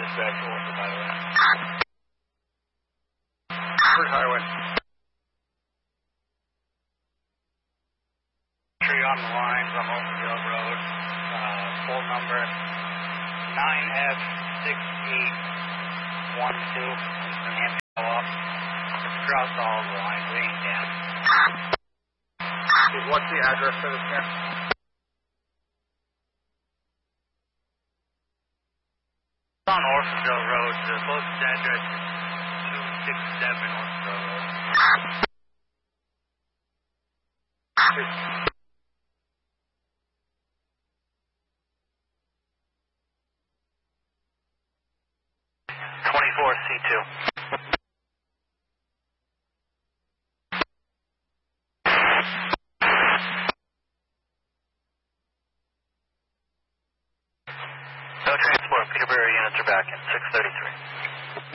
back to Orchard, by the way. First highway. Tree on the lines on Oakville Road. Full number 9F6812. And go up. Across all the lines, we ain't down. What's the address for this here? On Orfordville Road. The closest address is 267 Orfordville Road. 24C2. No transport. Peterborough units are back in 633.